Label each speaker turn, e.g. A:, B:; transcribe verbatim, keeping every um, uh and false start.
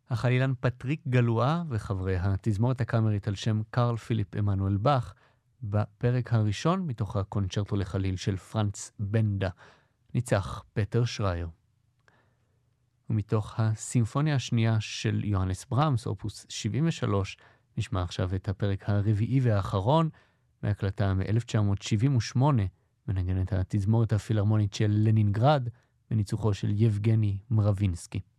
A: החלילן פטריק גלואה וחברי התזמורת הקאמרית על שם קרל פיליפ אמנואל באך בפרק הראשון מתוך הקונצ'רטו לחליל של פרנץ בנדה, ניצח פטר שרייר. ומתוך הסימפוניה השנייה של יוהנס ברהמס, אופוס שבעים ושלוש, נשמע עכשיו את הפרק הרביעי והאחרון, מהקלטה מ-אלף תשע מאות שבעים ושמונה, מנגנת התזמורת הפילהרמונית של לנינגרד, בניצוחו של יבגני מרווינסקי.